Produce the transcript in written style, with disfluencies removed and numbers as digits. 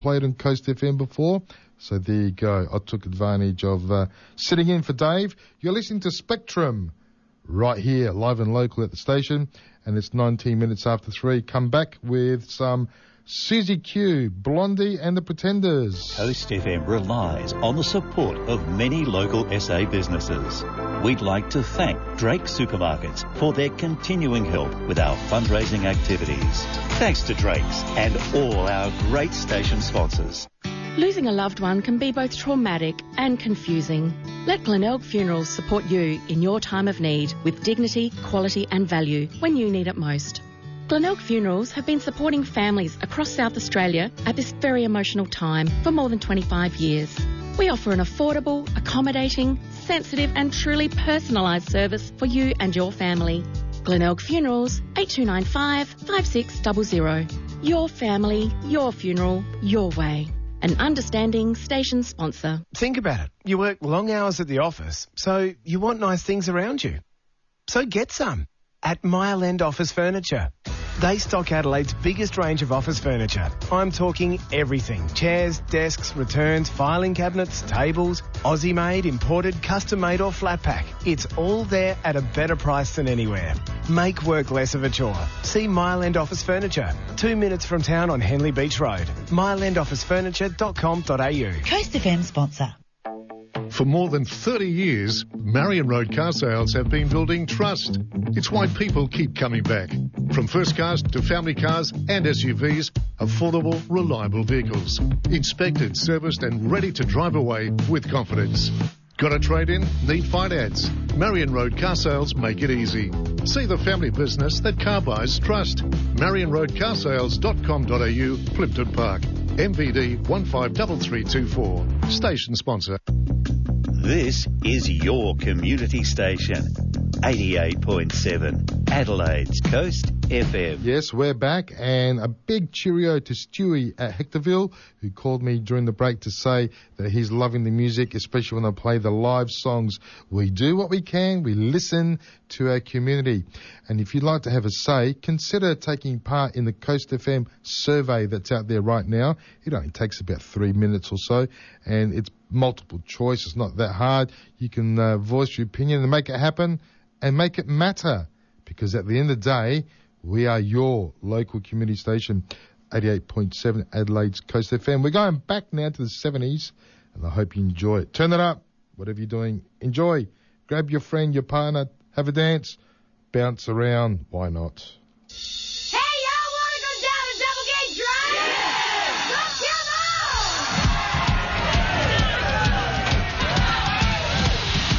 played on Coast FM before. So there you go. I took advantage of sitting in for Dave. You're listening to Spectrum right here, live and local at the station. And it's 19 minutes after 3. Come back with some Susie Q, Blondie and the Pretenders. Coast FM relies on the support of many local SA businesses. We'd like to thank Drake Supermarkets for their continuing help with our fundraising activities. Thanks to Drake's and all our great station sponsors. Losing a loved one can be both traumatic and confusing. Let Glenelg Funerals support you in your time of need with dignity, quality and value when you need it most. Glenelg Funerals have been supporting families across South Australia at this very emotional time for more than 25 years. We offer an affordable, accommodating, sensitive and truly personalised service for you and your family. Glenelg Funerals, 8295 5600. Your family, your funeral, your way. An understanding station sponsor. Think about it. You work long hours at the office, so you want nice things around you. So get some at Mile End Office Furniture. They stock Adelaide's biggest range of office furniture. I'm talking everything. Chairs, desks, returns, filing cabinets, tables, Aussie-made, imported, custom-made or flat pack. It's all there at a better price than anywhere. Make work less of a chore. See Mile End Office Furniture, 2 minutes from town on Henley Beach Road. mileendofficefurniture.com.au. Coast FM sponsor. For more than 30 years, Marion Road Car Sales have been building trust. It's why people keep coming back. From first cars to family cars and SUVs, affordable, reliable vehicles. Inspected, serviced and ready to drive away with confidence. Got a trade-in? Need finance? Marion Road Car Sales make it easy. See the family business that car buyers trust. MarionRoadCarsales.com.au, Plimpton Park. MVD 153324. Station sponsor. This is your community station, 88.7 Adelaide's Coast FM. Yes, we're back, and a big cheerio to Stewie at Hectorville, who called me during the break to say that he's loving the music, especially when I play the live songs. We do what we can, we listen to our community. And if you'd like to have a say, consider taking part in the Coast FM survey that's out there right now. It only takes about 3 minutes or so, and it's multiple choice. It's not that hard. You can voice your opinion and make it happen and make it matter, because at the end of the day, we are your local community station, 88.7 Adelaide's Coast FM. We're going back now to the 70s, and I hope you enjoy it. Turn it up, whatever you're doing. Enjoy. Grab your friend, your partner, have a dance, bounce around. Why not?